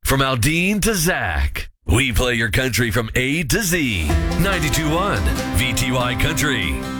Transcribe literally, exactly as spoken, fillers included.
From Aldine to Zach, we play your country from A to Z. ninety-two point one V T Y Country.